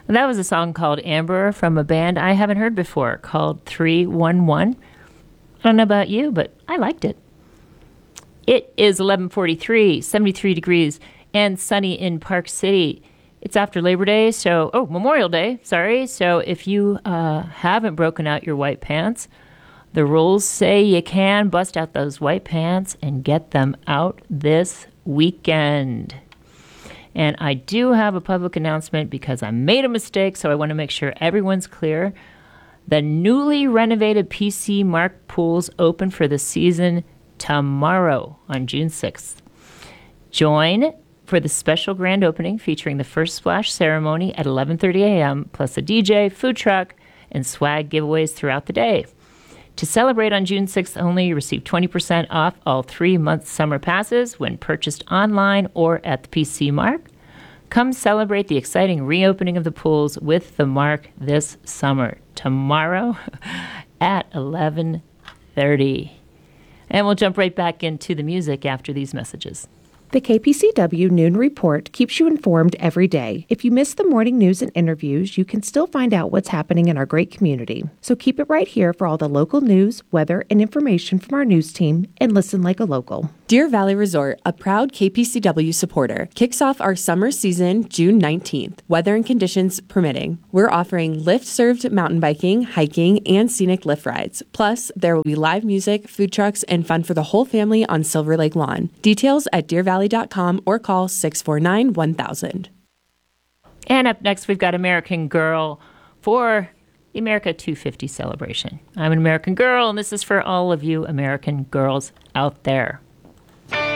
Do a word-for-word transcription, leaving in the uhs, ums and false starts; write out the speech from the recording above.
That was a song called Amber from a band I haven't heard before called three one one. I don't know about you, but I liked it. It is eleven forty-three, seventy-three degrees, and sunny in Park City. It's after Labor Day, so, oh, Memorial Day, sorry. So if you uh, haven't broken out your white pants, the rules say you can bust out those white pants and get them out this weekend. And I do have a public announcement because I made a mistake, so I want to make sure everyone's clear. The newly renovated P C Mark pools open for the season tomorrow on June sixth. Join for the special grand opening featuring the first splash ceremony at eleven thirty a.m., plus a D J, food truck, and swag giveaways throughout the day. To celebrate on June sixth only, receive twenty percent off all three-month summer passes when purchased online or at the P C Mark. Come celebrate the exciting reopening of the pools with the Mark this summer, tomorrow at eleven thirty. And we'll jump right back into the music after these messages. The K P C W Noon Report keeps you informed every day. If you miss the morning news and interviews, you can still find out what's happening in our great community. So keep it right here for all the local news, weather, and information from our news team, and listen like a local. Deer Valley Resort, a proud K P C W supporter, kicks off our summer season June nineteenth, weather and conditions permitting. We're offering lift-served mountain biking, hiking, and scenic lift rides. Plus, there will be live music, food trucks, and fun for the whole family on Silver Lake Lawn. Details at deer valley dot com or call six four nine, one thousand. And up next, we've got American Girl for the America two fifty celebration. I'm an American Girl, and this is for all of you American girls out there.